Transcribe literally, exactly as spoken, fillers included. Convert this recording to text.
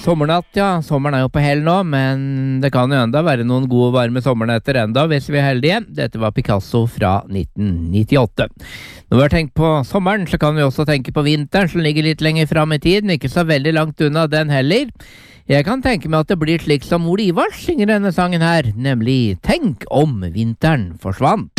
Sommernatt, ja. Sommeren er jo på hell nå, men det kan jo enda være noen gode varme sommernetter enda, hvis vi er heldige. Dette var Picasso fra nitten nittiåtte. Når vi har tenkt på sommeren, så kan vi også tenke på vinteren, som ligger litt lenger fram i tid, men ikke så veldig langt unna den heller. Jeg kan tenke meg at det blir slik som Ole Ivars synger denne sangen her, nemlig «Tenk om vinteren forsvant».